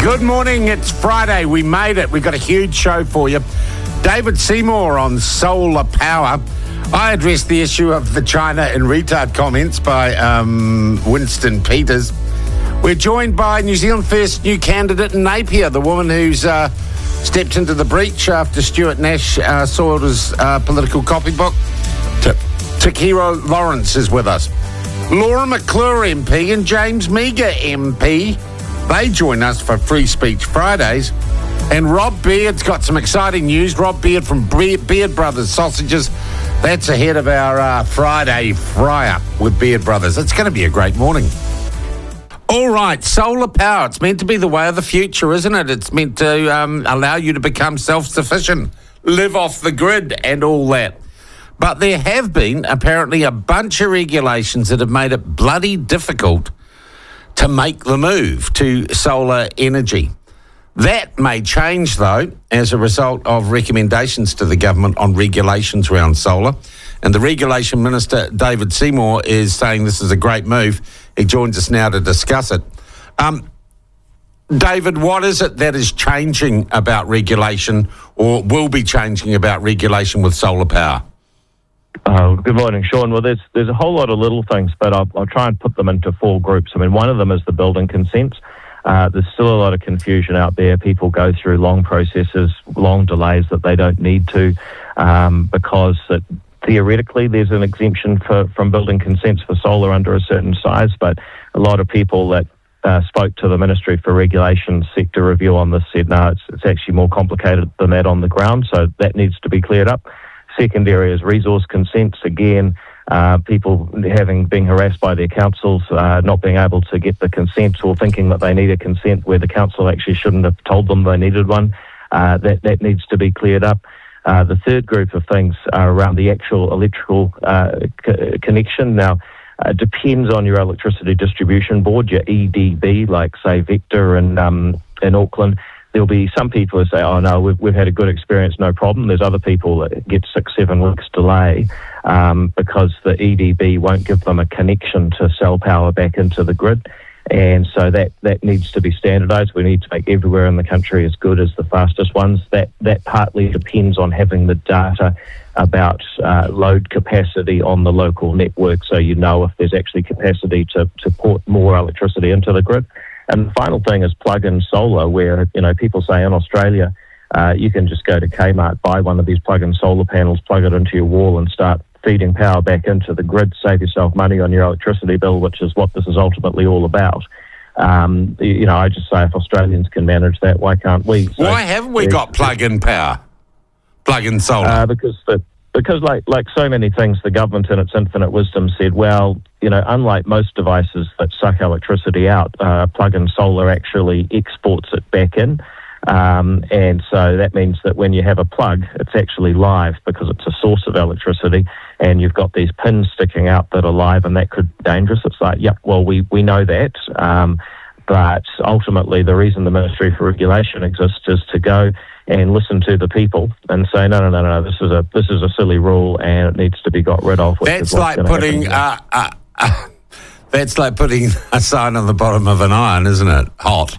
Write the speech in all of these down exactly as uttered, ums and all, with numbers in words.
Good morning, it's Friday. We made it. We've got a huge show for you. David Seymour on solar power. I addressed the issue of the China and retard comments by um, Winston Peters. We're joined by New Zealand First new candidate in Napier, the woman who's uh, stepped into the breach after Stuart Nash uh, soiled his uh, political copybook. T- Takiro Lawrence is with us. Laura McClure M P and James Meagher M P. They join us for Free Speech Fridays. And Rob Beard's got some exciting news. Rob Beard from Beard Brothers Sausages. That's ahead of our uh, Friday fry-up with Beard Brothers. It's going to be a great morning. All right, solar power. It's meant to be the way of the future, isn't it? It's meant to um, allow you to become self-sufficient, live off the grid and all that. But there have been apparently a bunch of regulations that have made it bloody difficult to make the move to solar energy. That may change, though, as a result of recommendations to the government on regulations around solar. And the Regulation Minister, David Seymour, is saying this is a great move. He joins us now to discuss it. Um, David, what is it that is changing about regulation or will be changing about regulation with solar power? Oh, good morning, Sean. Well, there's there's a whole lot of little things, but I'll, I'll try and put them into four groups. I mean, one of them is the building consents. Uh, there's still a lot of confusion out there. People go through long processes, long delays that they don't need to, um, because it, theoretically there's an exemption for, from building consents for solar under a certain size, but a lot of people that uh, spoke to the Ministry for Regulation sector review on this said, no, it's, it's actually more complicated than that on the ground, so that needs to be cleared up. Second area is resource consents. Again, uh, people having been harassed by their councils, uh, not being able to get the consent or thinking that they need a consent where the council actually shouldn't have told them they needed one. Uh, that, that needs to be cleared up. Uh, the third group of things are around the actual electrical uh, c- connection. Now, it uh, depends on your electricity distribution board, your E D B, like, say, Vector in, um, in Auckland. There'll be some people who say, oh, no, we've, we've had a good experience, no problem. There's other people that get six, seven weeks delay um, because the E D B won't give them a connection to sell power back into the grid. And so that, that needs to be standardised. We need to make everywhere in the country as good as the fastest ones. That, that partly depends on having the data about uh, load capacity on the local network, so you know if there's actually capacity to, to port more electricity into the grid. And the final thing is plug-in solar, where, you know, people say in Australia, uh, you can just go to Kmart, buy one of these plug-in solar panels, plug it into your wall and start feeding power back into the grid, save yourself money on your electricity bill, which is what this is ultimately all about. Um, you know, I just say if Australians can manage that, why can't we? So, why haven't we got plug-in power, plug-in solar? Uh, because the Because like like so many things, the government in its infinite wisdom said, well, you know, unlike most devices that suck electricity out, uh, plug-in solar actually exports it back in. Um, and so that means that when you have a plug, it's actually live because it's a source of electricity, and you've got these pins sticking out that are live, and that could be dangerous. It's like, yep, well, we, we know that. Um, but ultimately, the reason the Ministry for Regulation exists is to go and listen to the people and say, no, no, no, no, this is a this is a silly rule and it needs to be got rid of. That's like putting uh, uh, uh, that's like putting a sign on the bottom of an iron, isn't it? Hot.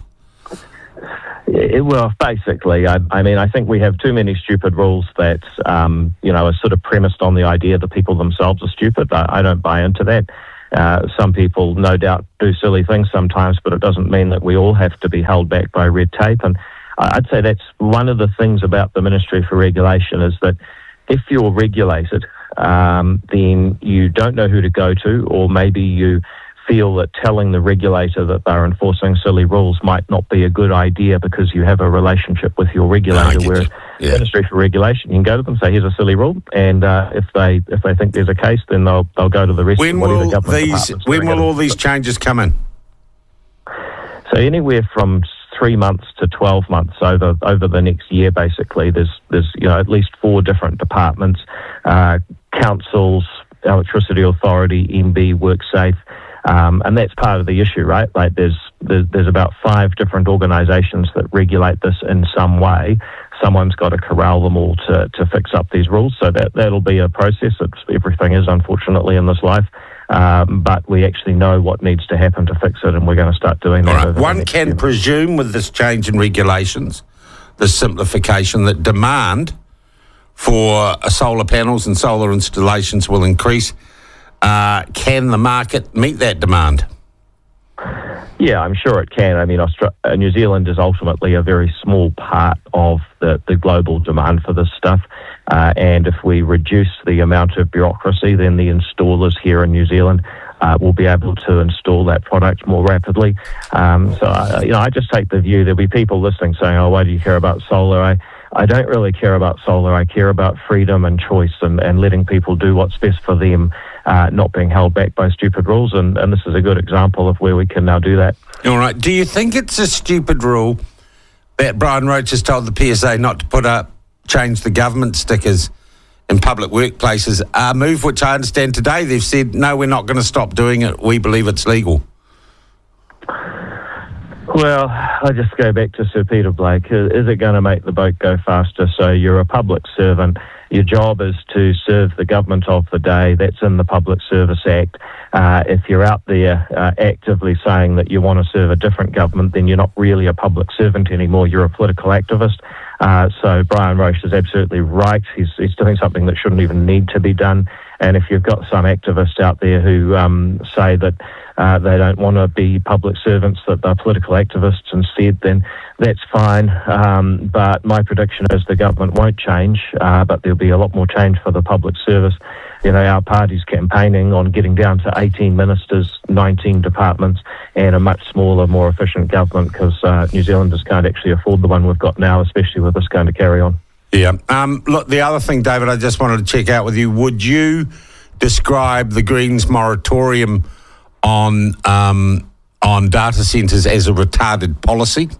It, well, basically, I, I mean, I think we have too many stupid rules that um, you know are sort of premised on the idea that people themselves are stupid. I, I don't buy into that. Uh, some people, no doubt, do silly things sometimes, but it doesn't mean that we all have to be held back by red tape. And I'd say that's one of the things about the Ministry for Regulation is that if you're regulated, um, then you don't know who to go to, or maybe you feel that telling the regulator that they're enforcing silly rules might not be a good idea because you have a relationship with your regulator. No, whereas yeah. Ministry for Regulation, you can go to them and say, here's a silly rule, and uh, if they if they think there's a case, then they'll they'll go to the rest when of whatever will government these departments. when will all these changes come in? So anywhere from three months to twelve months over over the next year, basically. There's there's you know at least four different departments, uh, councils, Electricity Authority, M B, WorkSafe, um, and that's part of the issue, right? Like there's there's, there's about five different organisations that regulate this in some way. Someone's got to corral them all to, to fix up these rules. So that that'll be a process. It's, everything is, unfortunately, in this life. um, but we actually know what needs to happen to fix it, and we're going to start doing that. All right. One can presume with this change in regulations, the simplification, that demand for uh, solar panels and solar installations will increase. Uh, can the market meet that demand? Yeah, I'm sure it can. I mean, Australia, New Zealand is ultimately a very small part of the, the global demand for this stuff. Uh, and if we reduce the amount of bureaucracy, then the installers here in New Zealand uh, will be able to install that product more rapidly. Um, so, I, you know, I just take the view there'll be people listening saying, oh, why do you care about solar? I, I don't really care about solar. I care about freedom and choice and, and letting people do what's best for them, uh, not being held back by stupid rules. And, and this is a good example of where we can now do that. All right. Do you think it's a stupid rule that Brian Roche has told the P S A not to put up, change the government stickers in public workplaces? A move which I understand today they've said, no, we're not going to stop doing it. We believe it's legal. Well, I just go back to Sir Peter Blake. Is it going to make the boat go faster? So you're a public servant. Your job is to serve the government of the day. That's in the Public Service Act. Uh, if you're out there uh, actively saying that you want to serve a different government, then you're not really a public servant anymore. You're a political activist. Uh, so Brian Roche is absolutely right. He's, he's doing something that shouldn't even need to be done. And if you've got some activists out there who um, say that uh, they don't want to be public servants, that they're political activists instead, then that's fine. Um, but my prediction is the government won't change, uh, but there'll be a lot more change for the public service. You know, our party's campaigning on getting down to eighteen ministers, nineteen departments, and a much smaller, more efficient government, because uh, New Zealanders can't actually afford the one we've got now, especially with this going to carry on. Yeah. Um, look, the other thing, David, I just wanted to check out with you. Would you describe the Greens' moratorium on um, on data centres as a retarded policy?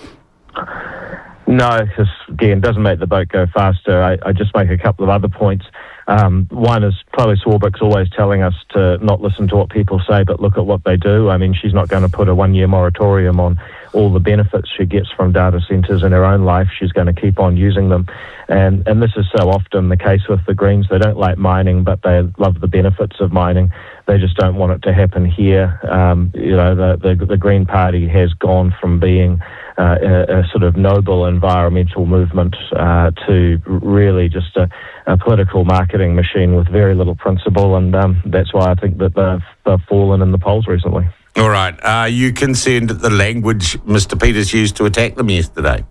No, because, again, it doesn't make the boat go faster. I, I just make a couple of other points. Um, one is Chloe Swarbrick's always telling us to not listen to what people say, but look at what they do. I mean, she's not going to put a one-year moratorium on all the benefits she gets from data centres in her own life. She's going to keep on using them. And and this is so often the case with the Greens. They don't like mining, but they love the benefits of mining. They just don't want it to happen here. Um, you know, the, the, the Green Party has gone from being uh, a, a sort of noble environmental movement uh, to really just a, a political marketing machine with very little principle. And um, that's why I think that they've, they've fallen in the polls recently. All right. Are you concerned at the language Mister Peters used to attack them yesterday?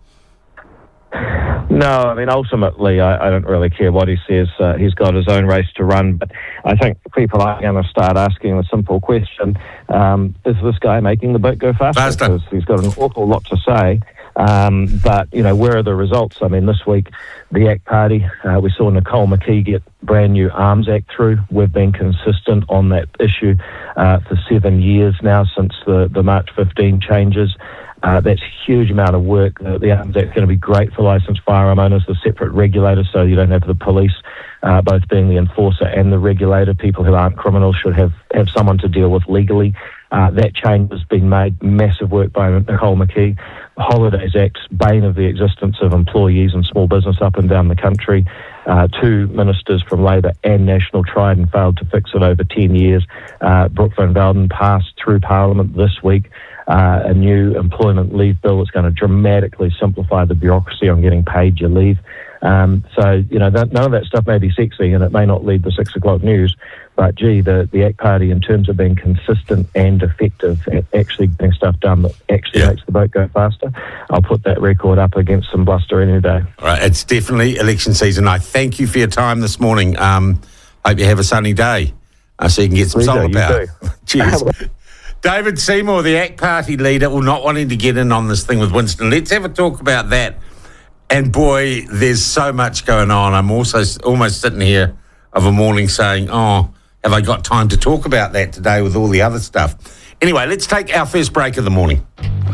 No, I mean, ultimately, I, I don't really care what he says. Uh, he's got his own race to run. But I think people are going to start asking the simple question, um, is this guy making the boat go faster? Faster. Because he's got an awful lot to say. Um, but, you know, where are the results? I mean, this week, the ACT Party, uh, we saw Nicole McKee get brand new Arms Act through. We've been consistent on that issue uh, for seven years now since the, the March fifteenth changes. Uh, that's a huge amount of work. Uh, the Arms Act is going to be great for licensed firearm owners, the separate regulator, so you don't have the police uh, both being the enforcer and the regulator. People who aren't criminals should have, have someone to deal with legally. Uh, that change has been made, massive work by Nicole McKee. The Holidays Act, bane of the existence of employees and small business up and down the country. Uh, two ministers from Labor and National tried and failed to fix it over ten years. Uh, Brooke van Velden passed through Parliament this week uh, a new employment leave bill that's going to dramatically simplify the bureaucracy on getting paid your leave. Um, so, you know, that, none of that stuff may be sexy and it may not lead the six o'clock news, but gee, the, the ACT Party, in terms of being consistent and effective at actually getting stuff done that actually yeah. makes the boat go faster, I'll put that record up against some bluster any day. All right, it's definitely election season. I thank you for your time this morning. Um, hope you have a sunny day uh, so you can get some solar power. Cheers. David Seymour, the ACT Party leader, well, not wanting to get in on this thing with Winston. Let's have a talk about that. And boy, there's so much going on. I'm also almost sitting here of a morning saying, oh, have I got time to talk about that today with all the other stuff? Anyway, let's take our first break of the morning.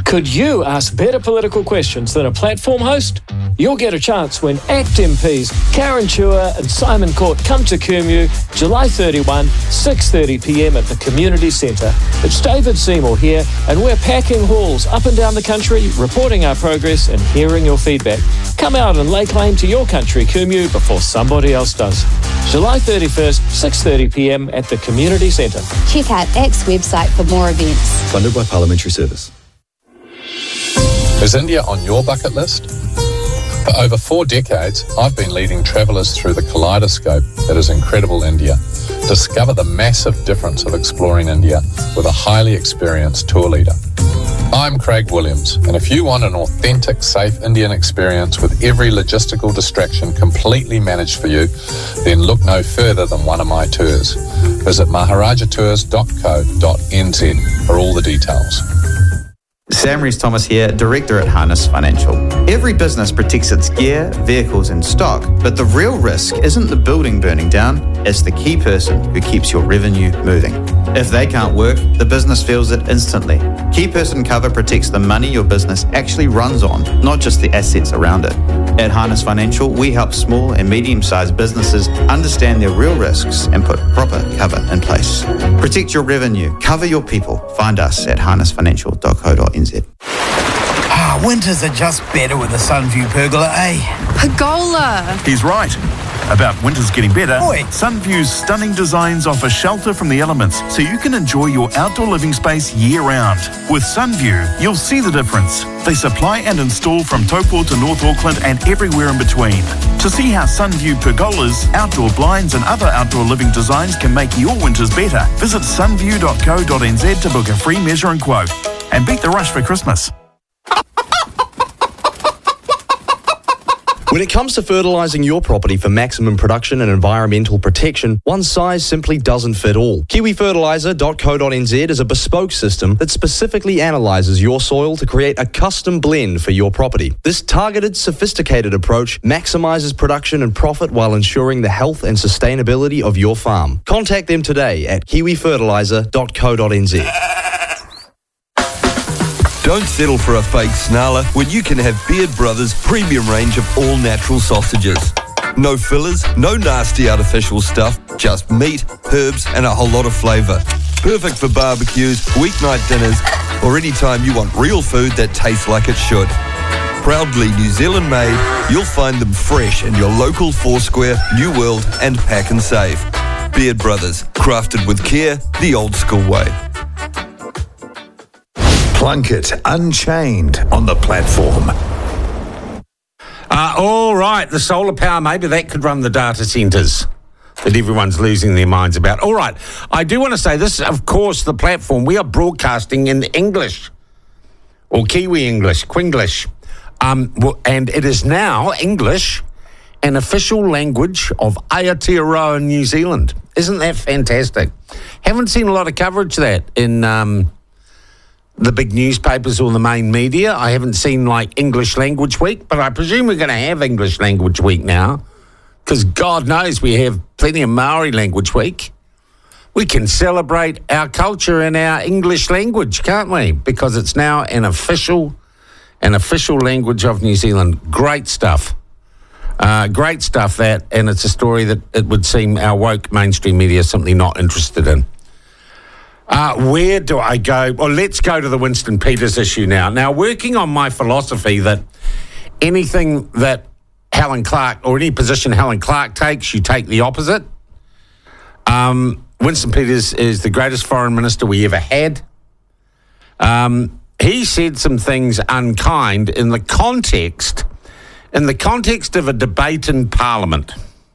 Could you ask better political questions than a platform host? You'll get a chance when ACT M Ps Karen Chua and Simon Court come to Kumeu July thirty-first, six thirty p m at the Community Centre. It's David Seymour here, and we're packing halls up and down the country, reporting our progress and hearing your feedback. Come out and lay claim to your country, Kumeu, before somebody else does. July thirty-first, six thirty p m at the Community Centre. Check out ACT's website for more events. Funded by Parliamentary Service. Is India on your bucket list? For over four decades, I've been leading travellers through the kaleidoscope that is incredible India. Discover the massive difference of exploring India with a highly experienced tour leader. I'm Craig Williams, and if you want an authentic, safe Indian experience with every logistical distraction completely managed for you, then look no further than one of my tours. Visit maharaja tours dot co dot n z for all the details. Sam Rees-Thomas here, Director at Harness Financial. Every business protects its gear, vehicles and stock, but the real risk isn't the building burning down, it's the key person who keeps your revenue moving. If they can't work, the business feels it instantly. Key person cover protects the money your business actually runs on, not just the assets around it. At Harness Financial, we help small and medium-sized businesses understand their real risks and put proper cover in place. Protect your revenue, cover your people. Find us at harness financial dot co dot n z. Ah, winters are just better with a Sunview pergola, eh? Pergola! He's right. About winters getting better, Oi. Sunview's stunning designs offer shelter from the elements so you can enjoy your outdoor living space year-round. With Sunview, you'll see the difference. They supply and install from Taupo to North Auckland and everywhere in between. To see how Sunview pergolas, outdoor blinds and other outdoor living designs can make your winters better, visit sunview dot co dot n z to book a free measure and quote. And beat the rush for Christmas. When it comes to fertilising your property for maximum production and environmental protection, one size simply doesn't fit all. kiwi fertiliser dot co dot n z is a bespoke system that specifically analyses your soil to create a custom blend for your property. This targeted, sophisticated approach maximises production and profit while ensuring the health and sustainability of your farm. Contact them today at kiwi fertiliser dot co dot n z. Don't settle for a fake snarler when you can have Beard Brothers' premium range of all-natural sausages. No fillers, no nasty artificial stuff, just meat, herbs and a whole lot of flavour. Perfect for barbecues, weeknight dinners or any time you want real food that tastes like it should. Proudly New Zealand made, you'll find them fresh in your local Foursquare, New World and Pack and Save. Beard Brothers, crafted with care, the old school way. Plunkett Unchained on the platform. Uh, all right, the solar power, maybe that could run the data centres that everyone's losing their minds about. All right, I do want to say this, of course, the platform, we are broadcasting in English, or Kiwi English, Quinglish, um, and it is now English, an official language of Aotearoa, New Zealand. Isn't that fantastic? Haven't seen a lot of coverage of that in... Um, the big newspapers or the main media. I haven't seen like English Language Week, but I presume we're going to have English Language Week now because God knows we have plenty of Maori Language Week. We can celebrate our culture and our English language, can't we? Because it's now an official, an official language of New Zealand. Great stuff. Uh, great stuff that, and it's a story that it would seem our woke mainstream media is simply not interested in. Uh, where do I go? Well, let's go to the Winston Peters issue now. Now, working on my philosophy that anything that Helen Clark, or any position Helen Clark takes, you take the opposite. Um, Winston Peters is the greatest foreign minister we ever had. Um, he said some things unkind in the context, in the context of a debate in Parliament.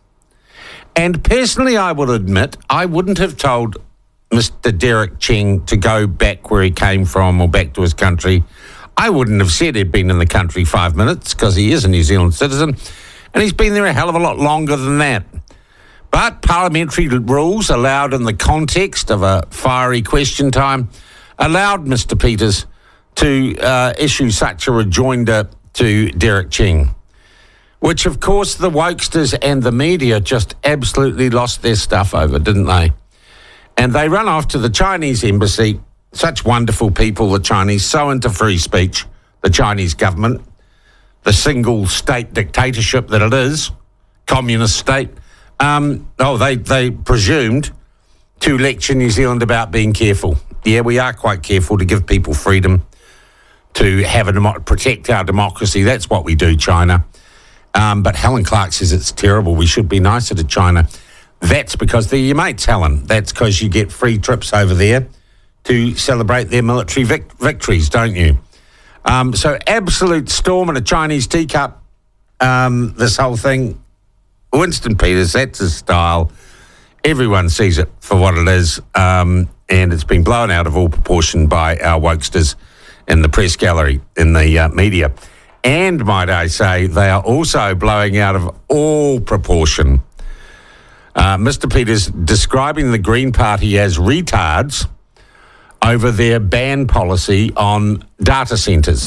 And personally, I will admit, I wouldn't have told Mister Derek Cheng to go back where he came from or back to his country. I wouldn't have said he'd been in the country five minutes because he is a New Zealand citizen and he's been there a hell of a lot longer than that. But parliamentary rules allowed in the context of a fiery question time allowed Mister Peters to uh, issue such a rejoinder to Derek Cheng, which of course the wokesters and the media just absolutely lost their stuff over, didn't they? And they run off to the Chinese embassy such wonderful people, the Chinese, so into free speech, the Chinese government, the single state dictatorship that it is, communist state. Um, oh, they, they presumed to lecture New Zealand about being careful. Yeah, we are quite careful to give people freedom, to have a demo- protect our democracy. That's what we do, China. Um, but Helen Clark says it's terrible. We should be nicer to China. That's because they're your mates, Helen. That's because you get free trips over there to celebrate their military vic- victories, don't you? Um, so absolute storm in a Chinese teacup, um, this whole thing. Winston Peters, that's his style. Everyone sees it for what it is, um, and it's been blown out of all proportion by our wokesters in the press gallery, in the uh, media. And, might I say, they are also blowing out of all proportion. Uh, Mister Peters describing the Green Party as retards over their ban policy on data centres.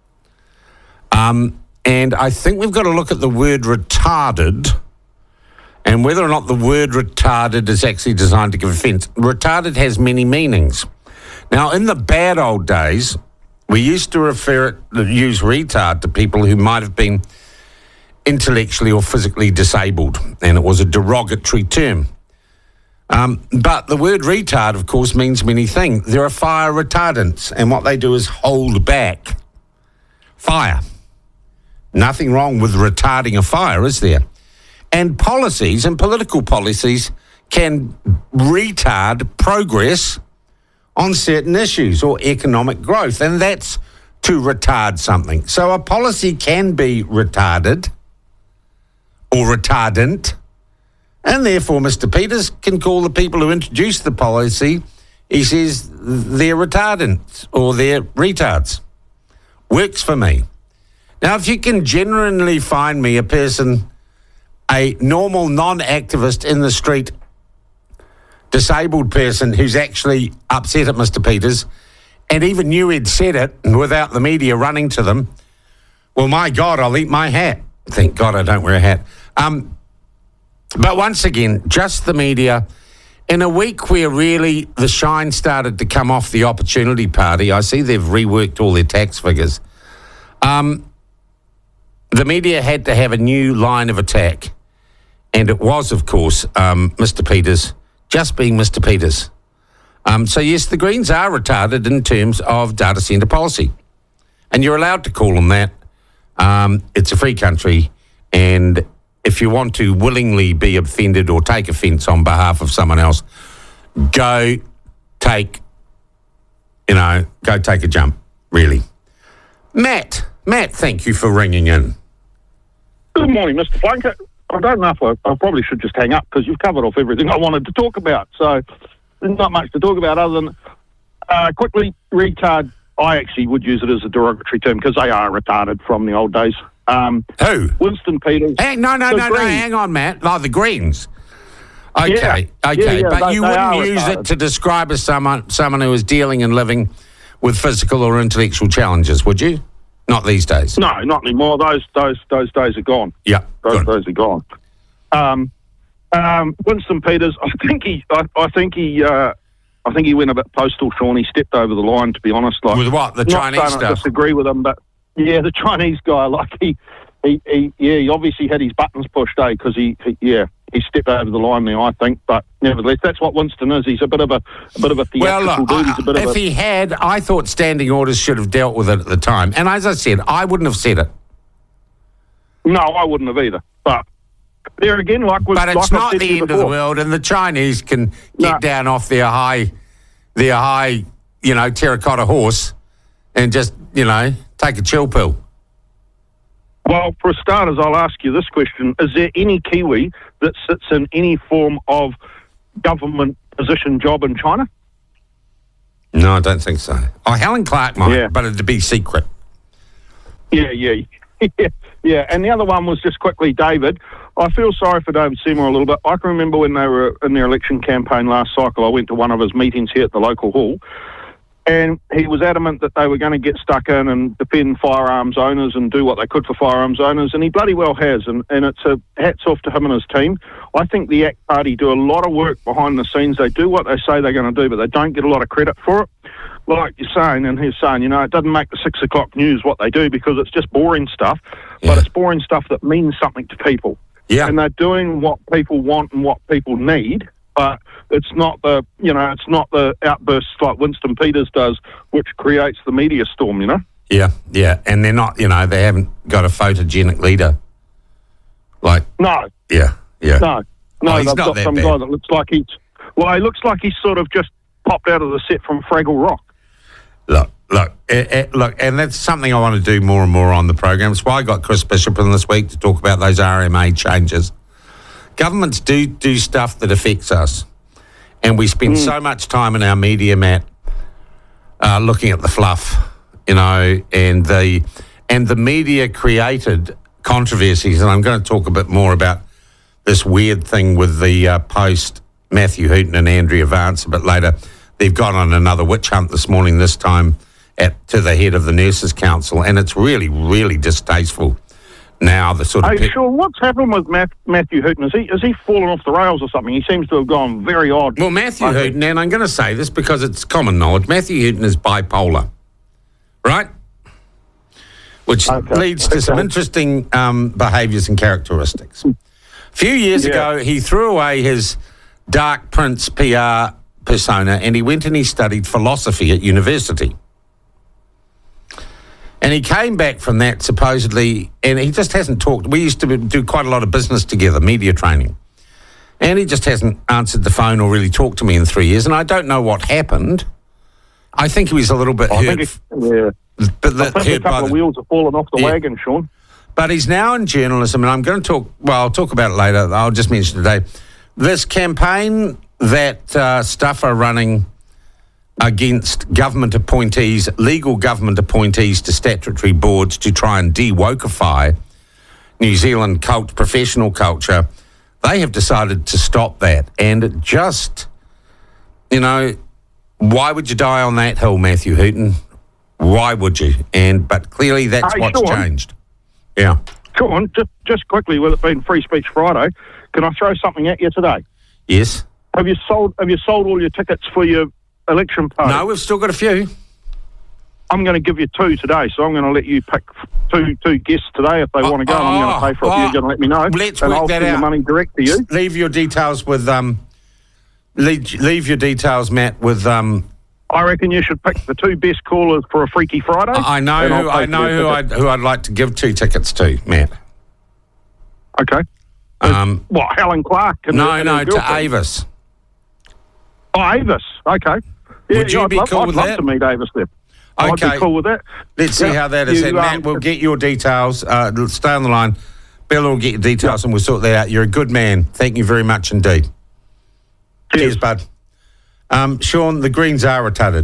Um, and I think we've got to look at the word retarded and whether or not the word retarded is actually designed to give offence. Retarded has many meanings. Now, in the bad old days, we used to refer it, use retard to people who might have been intellectually or physically disabled, and it was a derogatory term. Um, but the word retard, of course, means many things. There are fire retardants, and what they do is hold back fire. Nothing wrong with retarding a fire, is there? And policies and political policies can retard progress on certain issues or economic growth, and that's to retard something. So a policy can be retarded or retardant, and therefore Mister Peters can call the people who introduced the policy, he says they're retardants or they're retards. Works for me. Now, if you can genuinely find me a person, a normal non-activist in the street, disabled person who's actually upset at Mister Peters and even knew he'd said it without the media running to them, well, my God, I'll eat my hat. Thank God I don't wear a hat. Um, but once again, just the media. In a week where really the shine started to come off the Opportunity Party, I see they've reworked all their tax figures. Um, the media had to have a new line of attack. And it was, of course, um, Mister Peters, just being Mister Peters. Um, so, yes, the Greens are retarded in terms of data centre policy. And you're allowed to call them that. Um, it's a free country. And if you want to willingly be offended or take offence on behalf of someone else, go take, you know, go take a jump, really. Matt, Matt, thank you for ringing in. Good morning, Mister Plunkett. I don't know if I, I probably should just hang up because you've covered off everything I wanted to talk about. So there's not much to talk about other than uh, quickly, retard. I actually would use it as a derogatory term because they are retarded from the old days. Um, Who? Winston Peters. Hey, no, no, no, no, hang on, Matt. Oh, the Greens. Okay, yeah. okay. Yeah, yeah, but they, you they wouldn't use retarded. it to describe as someone, someone who is dealing and living with physical or intellectual challenges, would you? Not these days. No, not anymore. Those those those days are gone. Yeah, those days are gone. Um, um, Winston Peters, I think he, I, I think he, uh, I think he went a bit postal, Sean. He stepped over the line, to be honest. Like, with what, the not Chinese saying I stuff? disagree with him, but yeah, the Chinese guy, like he, he, he yeah, he obviously had his buttons pushed, eh? Because he, he, yeah, he stepped over the line there, I think. But nevertheless, that's what Winston is. He's a bit of a, a bit of a theatrical well, look, dude. He's a bit I, of if a, he had, I thought standing orders should have dealt with it at the time. And as I said, I wouldn't have said it. No, I wouldn't have either. But there again, like was, but it's like not said the end before. of the world, and the Chinese can get No. down off their high, their high, you know, terracotta horse, and just, you know, take a chill pill. Well, for starters, I'll ask you this question. Is there any Kiwi that sits in any form of government position job in China? No, I don't think so. Oh, Helen Clark might, Yeah. but it'd be secret. Yeah, yeah, yeah, yeah. And the other one was just quickly, David. I feel sorry for David Seymour a little bit. I can remember when they were in their election campaign last cycle, I went to one of his meetings here at the local hall, And he was adamant that they were going to get stuck in and defend firearms owners and do what they could for firearms owners, and he bloody well has, and, and it's a hats off to him and his team. I think the ACT Party do a lot of work behind the scenes. They do what they say they're going to do, but they don't get a lot of credit for it. Like you're saying, and he's saying, you know, it doesn't make the six o'clock news what they do because it's just boring stuff, yeah. but it's boring stuff that means something to people. Yeah. And they're doing what people want and what people need, but it's not the, you know, it's not the outbursts like Winston Peters does, which creates the media storm, you know? Yeah, yeah. And they're not, you know, they haven't got a photogenic leader. Like, no. Yeah, yeah. No, no, oh, he's they've not got that some bad. guy that looks like he's, well, he looks like he's sort of just popped out of the set from Fraggle Rock. Look, look, eh, eh, look, and that's something I want to do more and more on the program. It's why I got Chris Bishop in this week to talk about those R M A changes. Governments do do stuff that affects us, and we spend mm. so much time in our media, Matt, uh, looking at the fluff, you know, and the and the media created controversies, and I'm going to talk a bit more about this weird thing with the uh, Post, Matthew Hooton and Andrea Vance a bit later. They've gone on another witch hunt this morning, this time at to the head of the Nurses Council, and it's really, really distasteful now. The sort of Hey, pe- sure, what's happened with Matt, Matthew Hooton? Is he, is he fallen off the rails or something? He seems to have gone very odd. Well, Matthew Hooton, and I'm going to say this because it's common knowledge, Matthew Hooton is bipolar, right? Which okay. leads to okay. some interesting um, behaviours and characteristics. A few years yeah. ago, he threw away his Dark Prince P R persona and he went and he studied philosophy at university. And he came back from that supposedly, and he just hasn't talked. We used to do quite a lot of business together, media training. And he just hasn't answered the phone or really talked to me in three years. And I don't know what happened. I think he was a little bit I hurt. think it, yeah. But the, I think a couple of wheels have fallen off the yeah. wagon, Sean. But he's now in journalism, and I'm going to talk, well, I'll talk about it later. I'll just mention today. This campaign that uh, Stuff are running against government appointees, legal government appointees to statutory boards to try and de-wokeify New Zealand cult, professional culture, they have decided to stop that. And it just, you know, why would you die on that hill, Matthew Hooton? Why would you? And But clearly that's hey, what's Sean, changed. Yeah. Sean, just, just quickly, with it being Free Speech Friday, can I throw something at you today? Yes. Have you sold Have you sold all your tickets for your election party? No, we've still got a few. I'm going to give you two today, so I'm going to let you pick two two guests today if they oh, want to go. Oh, and I'm going to pay for it. Oh, You're going to let me know. Let's and work I'll that send out. the money direct to you. Leave your details with um. Leave, leave your details, Matt, with um. I reckon you should pick the two best callers for a Freaky Friday. I know who I know who I'd, who I'd like to give two tickets to, Matt. Okay. Um. What, Helen Clark? And no, her, no, her to Avis. Oh, Avis. Okay. Yeah, Would you I'd be love, cool I'd with love that? to meet Avis there. Okay. I'd be cool with that. Let's see yeah. how that is. You, And um, Matt, we'll get your details. Uh, stay on the line. Bella will get your details, yeah. and we'll sort that out. You're a good man. Thank you very much indeed. Cheers, Cheers bud. Um, Sean, the Greens are retarded.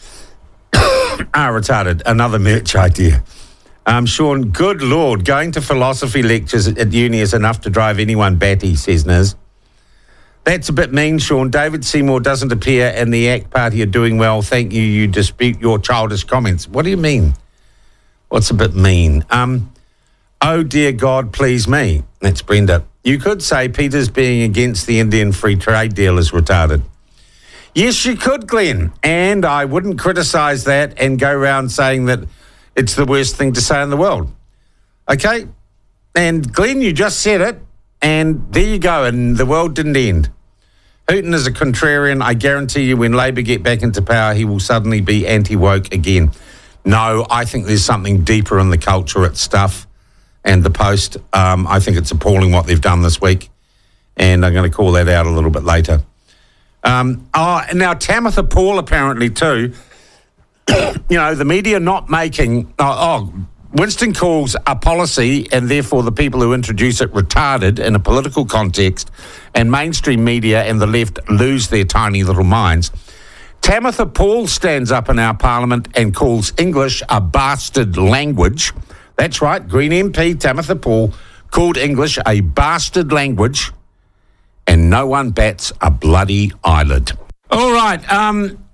are retarded. Another merch idea. Um, Sean, good Lord, going to philosophy lectures at uni is enough to drive anyone batty, says Niz. That's a bit mean, Sean. David Seymour doesn't appear and the ACT Party are doing well. Thank you. You dispute your childish comments. What do you mean? What's a bit mean? Um, oh, dear God, please me. That's Brenda. You could say Peter's being against the Indian free trade deal is retarded. Yes, you could, Glenn. And I wouldn't criticise that and go around saying that it's the worst thing to say in the world. Okay? And Glenn, you just said it. And there you go, and the world didn't end. Hooton is a contrarian. I guarantee you when Labor get back into power, he will suddenly be anti-woke again. No, I think there's something deeper in the culture at Stuff and the Post. Um, I think it's appalling what they've done this week, and I'm going to call that out a little bit later. Um, oh, now, Tamitha Paul apparently too, you know, the media not making... Oh, oh Winston calls a policy and therefore the people who introduce it retarded in a political context, and mainstream media and the left lose their tiny little minds. Tamitha Paul stands up in our parliament and calls English a bastard language. That's right, Green M P Tamitha Paul called English a bastard language, and no one bats a bloody eyelid. All right, um...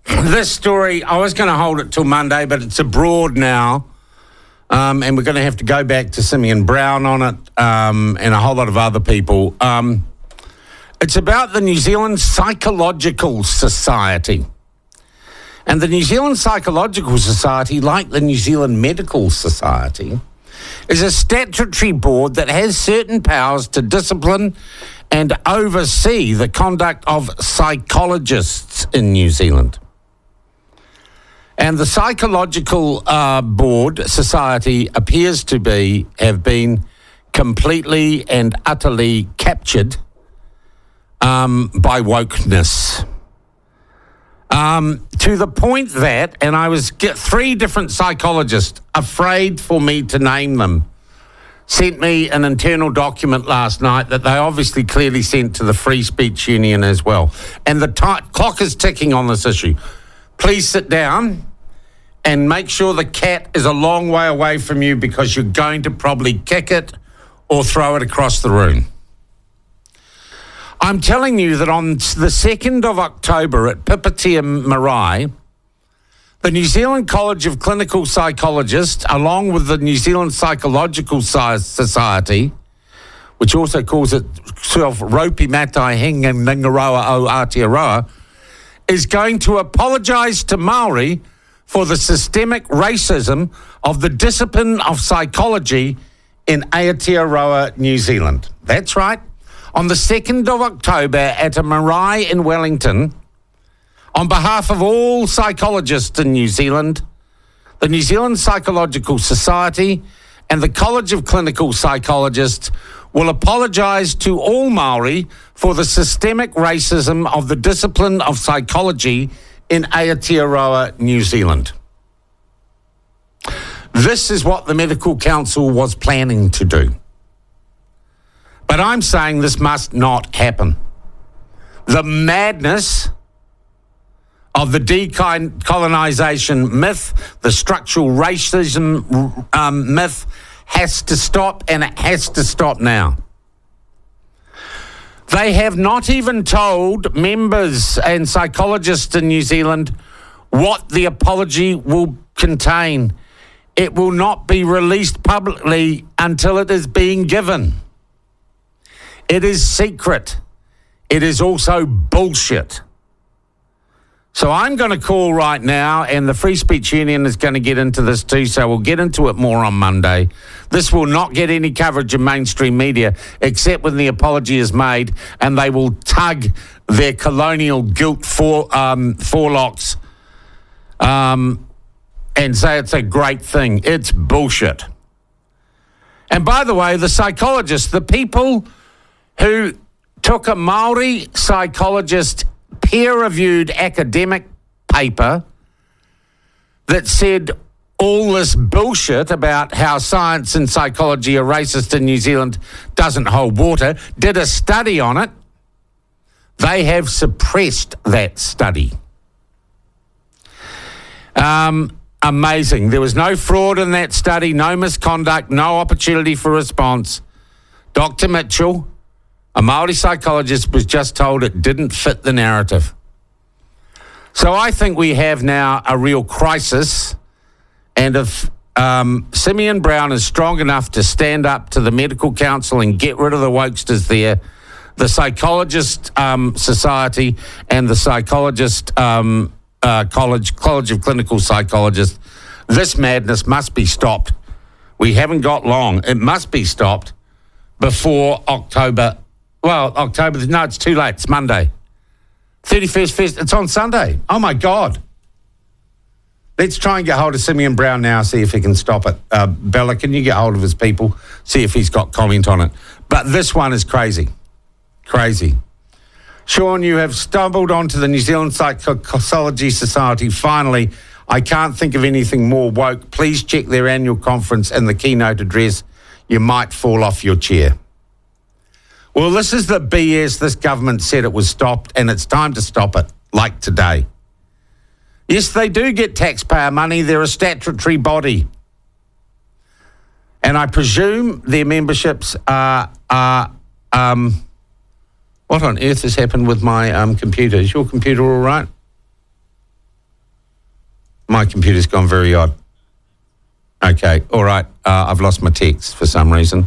this story, I was going to hold it till Monday, but it's abroad now. Um, and we're going to have to go back to Simeon Brown on it um, and a whole lot of other people. Um, it's about the New Zealand Psychological Society. And the New Zealand Psychological Society, like the New Zealand Medical Society, is a statutory board that has certain powers to discipline and oversee the conduct of psychologists in New Zealand. And the Psychological uh, Board Society appears to be, have been completely and utterly captured um, by wokeness. Um, to the point that, and I was get three different psychologists, afraid for me to name them, sent me an internal document last night that they obviously clearly sent to the Free Speech Union as well. And the t- clock is ticking on this issue. Please sit down and make sure the cat is a long way away from you because you're going to probably kick it or throw it across the room. I'm telling you that on the second of October at Pipitea Marae, the New Zealand College of Clinical Psychologists, along with the New Zealand Psychological Society, which also calls itself Ropi Matai Hinga Ningaroa o Aotearoa, is going to apologise to Māori for the systemic racism of the discipline of psychology in Aotearoa, New Zealand. That's right. On the second of October at a marae in Wellington, on behalf of all psychologists in New Zealand, the New Zealand Psychological Society and the College of Clinical Psychologists will apologise to all Māori for the systemic racism of the discipline of psychology in Aotearoa, New Zealand. This is what the Medical Council was planning to do. But I'm saying this must not happen. The madness of the decolonisation myth, the structural racism um, myth, has to stop, and it has to stop now. They have not even told members and psychologists in New Zealand what the apology will contain. It will not be released publicly until it is being given. It is secret. It is also bullshit. So I'm going to call right now, and the Free Speech Union is going to get into this too, so we'll get into it more on Monday. This will not get any coverage in mainstream media, except when the apology is made, and they will tug their colonial guilt for, um, forelocks um, and say it's a great thing. It's bullshit. And by the way, the psychologists, the people who took a Māori psychologist peer-reviewed academic paper that said all this bullshit about how science and psychology are racist in New Zealand doesn't hold water, did a study on it. They have suppressed that study. Um, amazing. There was no fraud in that study, no misconduct, no opportunity for response. Doctor Mitchell, a Māori psychologist, was just told it didn't fit the narrative. So I think we have now a real crisis, and if um, Simeon Brown is strong enough to stand up to the Medical Council and get rid of the wokesters there, the Psychologist um, Society and the Psychologist um, uh, College, College of Clinical Psychologists, this madness must be stopped. We haven't got long. It must be stopped before October. Well, October, no, it's too late. It's Monday. thirty-first, first, it's on Sunday. Oh, my God. Let's try and get hold of Simeon Brown now, see if he can stop it. Uh, Bella, can you get hold of his people, see if he's got comment on it? But this one is crazy. Crazy. Sean, you have stumbled onto the New Zealand Psychology Society. Finally, I can't think of anything more woke. Please check their annual conference and the keynote address. You might fall off your chair. Well, this is the B S this government said it was stopped, and it's time to stop it, like today. Yes, they do get taxpayer money. They're a statutory body. And I presume their memberships are... are um, what on earth has happened with my um, computer? Is your computer all right? My computer's gone very odd. Okay, all right. Uh, I've lost my text for some reason.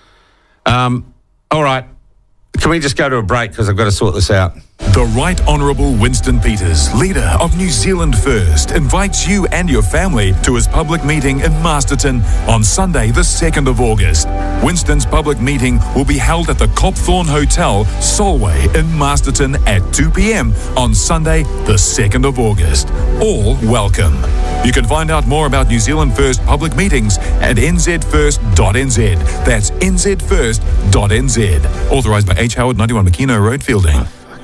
Um, all right. Can we just go to a break because I've got to sort this out? The Right Honourable Winston Peters, leader of New Zealand First, invites you and your family to his public meeting in Masterton on Sunday the second of August. Winston's public meeting will be held at the Copthorne Hotel, Solway in Masterton at two p.m. on Sunday the second of August. All welcome. You can find out more about New Zealand First public meetings at n z first dot n z. That's n z first dot n z. Authorised by H. Howard, ninety-one McKenna Road, Fielding.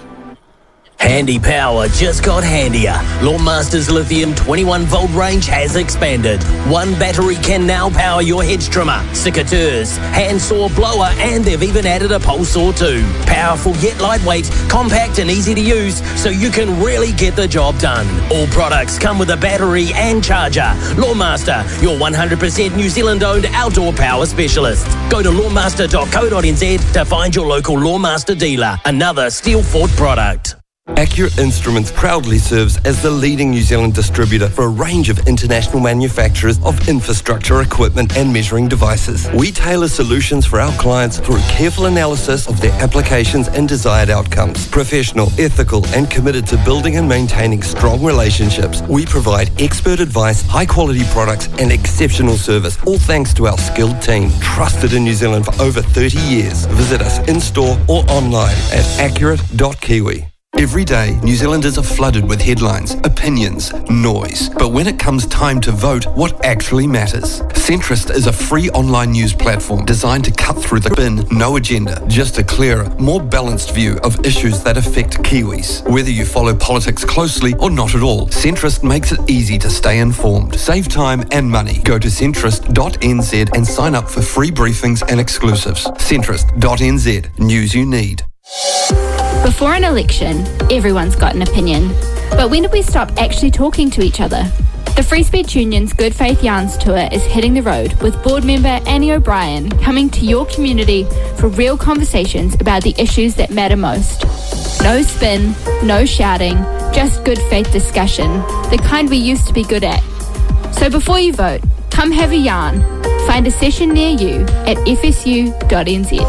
Handy power just got handier. Lawnmaster's lithium twenty-one volt range has expanded. One battery can now power your hedge trimmer, secateurs, handsaw blower, and they've even added a pole saw too. Powerful yet lightweight, compact and easy to use, so you can really get the job done. All products come with a battery and charger. Lawnmaster, your one hundred percent New Zealand-owned outdoor power specialist. Go to lawnmaster dot co dot n z to find your local Lawnmaster dealer. Another Steelfort product. Accurate Instruments proudly serves as the leading New Zealand distributor for a range of international manufacturers of infrastructure equipment and measuring devices. We tailor solutions for our clients through careful analysis of their applications and desired outcomes. Professional, ethical, and committed to building and maintaining strong relationships, we provide expert advice, high-quality products, and exceptional service, all thanks to our skilled team, trusted in New Zealand for over thirty years. Visit us in-store or online at accurate dot kiwi. Every day, New Zealanders are flooded with headlines, opinions, noise. But when it comes time to vote, what actually matters? Centrist is a free online news platform designed to cut through the bin, no agenda, just a clearer, more balanced view of issues that affect Kiwis. Whether you follow politics closely or not at all, Centrist makes it easy to stay informed. Save time and money. Go to centrist dot n z and sign up for free briefings and exclusives. centrist dot n z. News you need. Before an election, everyone's got an opinion. But when did we stop actually talking to each other? The Free Speech Union's Good Faith Yarns Tour is hitting the road with board member Annie O'Brien coming to your community for real conversations about the issues that matter most. No spin, no shouting, just good faith discussion, the kind we used to be good at. So before you vote, come have a yarn. Find a session near you at f s u dot n z.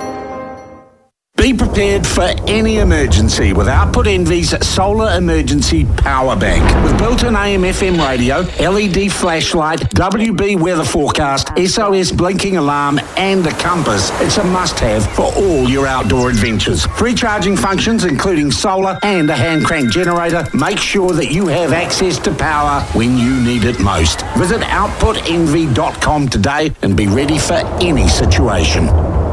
Be prepared for any emergency with Output Envy's Solar Emergency Power Bank. With built-in A M F M radio, L E D flashlight, W B weather forecast, S O S blinking alarm and a compass, it's a must-have for all your outdoor adventures. Free charging functions including solar and a hand crank generator. Make sure that you have access to power when you need it most. Visit output envy dot com today and be ready for any situation.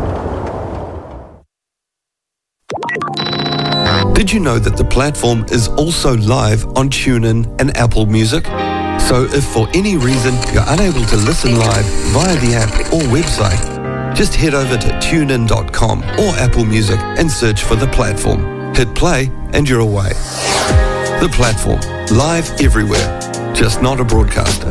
Did you know that the platform is also live on TuneIn and Apple Music? So if for any reason you're unable to listen live via the app or website, just head over to tune in dot com or Apple Music and search for the platform. Hit play and you're away. The platform, live everywhere, just not a broadcaster.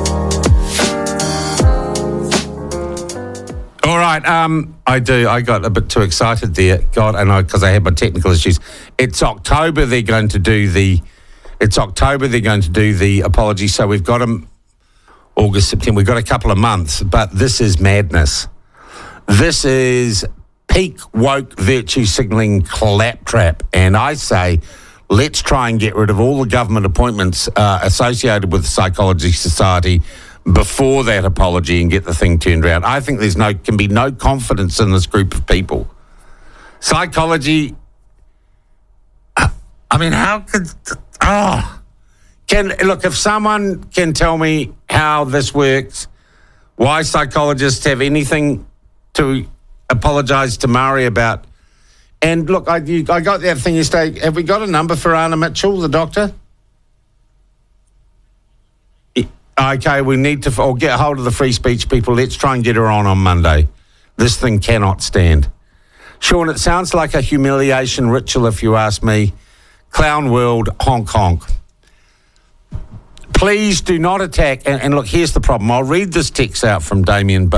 All right, um, I do. I got a bit too excited there. God, and I because I had my technical issues. It's October. They're going to do the. It's October. They're going to do the apology. So we've got them. August, September. We've got a couple of months, but this is madness. This is peak woke virtue signalling claptrap, and I say, let's try and get rid of all the government appointments uh, associated with the Psychology Society before that apology and get the thing turned around. I think there's no can be no confidence in this group of people. Psychology, I mean, how could, oh, can, look, if someone can tell me how this works, why psychologists have anything to apologise to Murray about. And look, I, you, I got that thing yesterday. Have we got a number for Anna Mitchell, the doctor? Okay, we need to or get hold of the free speech people. Let's try and get her on on Monday. This thing cannot stand. Sean, it sounds like a humiliation ritual, if you ask me. Clown world, honk honk. Please do not attack. And, and look, here's the problem. I'll read this text out from Damien Butt.